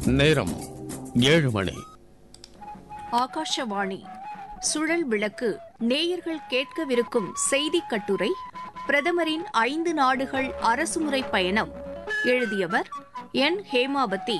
நேரம் 7 மணி. ஆகாஷவாணி. சுழல் விளக்கு. நேயர்கள் கேட்கவிருக்கும் செய்திக் கட்டுரை பிரதமரின் 5 நாடுகள் அரசுமுறை பயணம். எழுதியவர் என். ஹேமாவதி.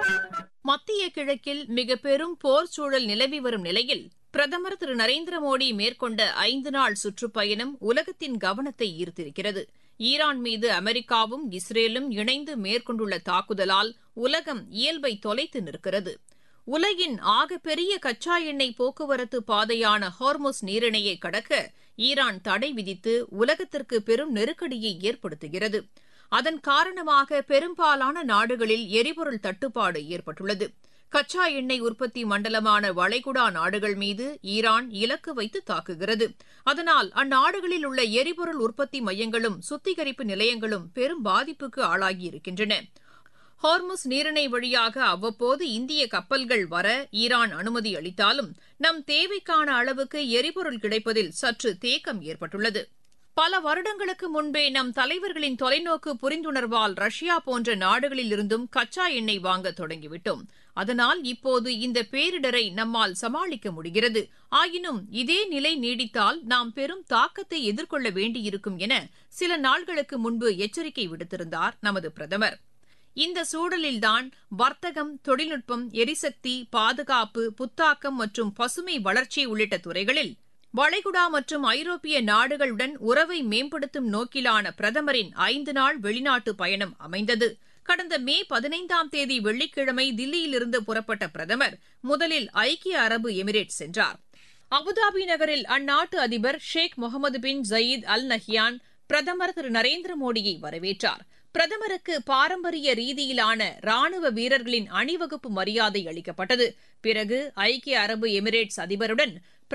மத்திய கிழக்கில் மிக பெரும் போர் சூழல் நிலவி வரும் நிலையில் பிரதமர் திரு நரேந்திர மோடி மேற்கொண்ட 5 நாள் சுற்றுப்பயணம் உலகத்தின் கவனத்தை ஈர்த்திருக்கிறது. ஈரான் மீது அமெரிக்காவும் இஸ்ரேலும் இணைந்து மேற்கொண்டுள்ள தாக்குதலால் உலகம் இயல்பை தொலைத்து நிற்கிறது. உலகின் ஆகப்பெரிய கச்சா எண்ணெய் போக்குவரத்து பாதையான ஹார்முஸ் நீரிணையை கடக்க ஈரான் தடை விதித்து உலகத்திற்கு பெரும் நெருக்கடியை ஏற்படுத்துகிறது. அதன் காரணமாக பெரும்பாலான நாடுகளில் எரிபொருள் தட்டுப்பாடு ஏற்பட்டுள்ளது. கச்சா எண்ணெய் உற்பத்தி மண்டலமான வளைகுடா நாடுகள் மீது ஈரான் இலக்கு வைத்து தாக்குகிறது. அதனால் அந்நாடுகளில் உள்ள எரிபொருள் உற்பத்தி மையங்களும் சுத்திகரிப்பு நிலையங்களும் பெரும் பாதிப்புக்கு ஆளாகியிருக்கின்றன. ஹார்முஸ் நீரிணை வழியாக அவ்வப்போது இந்திய கப்பல்கள் வர ஈரான் அனுமதி அளித்தாலும் நம் தேவைக்கான அளவுக்கு எரிபொருள் கிடைப்பதில் சற்று தேக்கம் ஏற்பட்டுள்ளது. பல வருடங்களுக்கு முன்பே நம் தலைவர்களின் தொலைநோக்கு புரிந்துணர்வால் ரஷ்யா போன்ற நாடுகளில் இருந்தும் கச்சா எண்ணெய் வாங்க தொடங்கிவிட்டோம். அதனால் இப்போது இந்த பேரிடரை நம்மால் சமாளிக்க முடிகிறது. ஆயினும் இதே நிலை நீடித்தால் நாம் பெரும் தாக்கத்தை எதிர்கொள்ள வேண்டியிருக்கும் என சில நாள்களுக்கு முன்பு எச்சரிக்கை விடுத்திருந்தார் நமது பிரதமர். இந்த சூழலில்தான் வர்த்தகம், தொழில்நுட்பம், எரிசக்தி, பாதுகாப்பு, புத்தாக்கம் மற்றும் பசுமை வளர்ச்சி உள்ளிட்ட துறைகளில் வளைகுடா மற்றும் ஐரோப்பிய நாடுகளுடன் உறவை மேம்படுத்தும் நோக்கிலான பிரதமரின் 5 நாள் வெளிநாட்டு பயணம் அமைந்தது. கடந்த மே 15ஆம் தேதி வெள்ளிக்கிழமை தில்லியிலிருந்து புறப்பட்ட பிரதமர் முதலில் ஐக்கிய அரபு எமிரேட்ஸ் சென்றார். அபுதாபி நகரில் அந்நாட்டு அதிபர் ஷேக் முகமது பின் ஜயீத் அல் நஹ்யான் பிரதமர் திரு நரேந்திர மோடியை வரவேற்றார். பிரதமருக்கு பாரம்பரிய ரீதியிலான ராணுவ வீரர்களின் அணிவகுப்பு மரியாதை அளிக்கப்பட்டது. பிறகு ஐக்கிய அரபு எமிரேட்ஸ் அதிபருடன்